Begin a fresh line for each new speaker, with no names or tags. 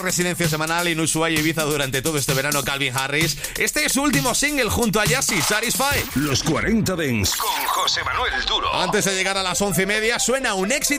Residencia semanal en Ushuaia, Ibiza durante todo este verano. Calvin Harris. Este es su último single junto a Yassy, Satisfy.
Los 40 Dance con José Manuel Duro.
Antes de llegar a las 11:30 suena un éxito